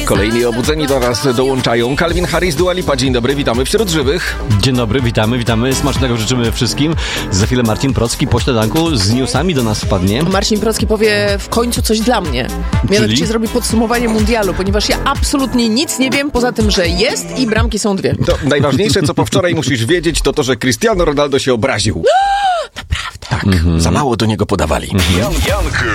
Kolejni obudzeni do nas dołączają. Calvin Harris, Dua Lipa. Dzień dobry, witamy wśród żywych. Dzień dobry, witamy. Smacznego życzymy wszystkim. Za chwilę Marcin Procki po śniadanku z newsami do nas wpadnie. Marcin Procki powie w końcu coś dla mnie. Mianowicie zrobi podsumowanie mundialu, ponieważ ja absolutnie nic nie wiem, poza tym, że jest i bramki są 2. To najważniejsze, co po wczoraj musisz wiedzieć, to, że Cristiano Ronaldo się obraził. Naprawdę? Tak, za mało do niego podawali. Janku,